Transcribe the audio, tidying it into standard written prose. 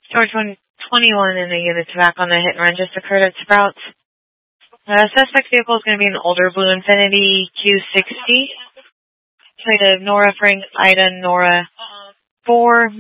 George 121 in the unit back on the hit and run just occurred at Sprouts. Suspect vehicle is going to be an older blue Infiniti Q60. Plate of Nora Frank Ida Nora 4